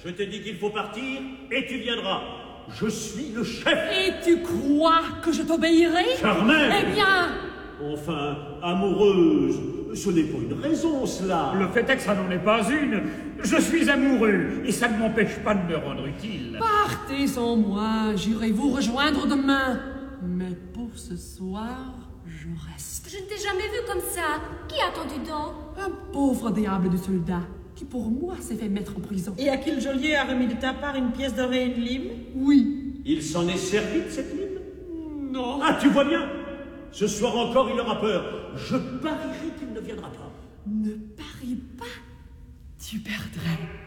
Je t'ai dit qu'il faut partir, et tu viendras. Je suis le chef. Et tu crois que je t'obéirai? Carmen! Eh bien... Enfin, amoureuse, ce n'est pas une raison, cela. Le fait est que ça n'en est pas une. Je suis amoureux, et ça ne m'empêche pas de me rendre utile. Partez sans moi, j'irai vous rejoindre demain. Mais pour ce soir, je reste. Je ne t'ai jamais vu comme ça. Qui a attendu donc? Un pauvre diable de soldat qui pour moi s'est fait mettre en prison. Et Achille Joliet a remis de ta part une pièce d'or et une lime? Oui. Il s'en est servi de cette lime? Non. Ah, tu vois bien? Ce soir encore, il aura peur. Je parierai qu'il ne viendra pas. Ne parie pas, tu perdrais.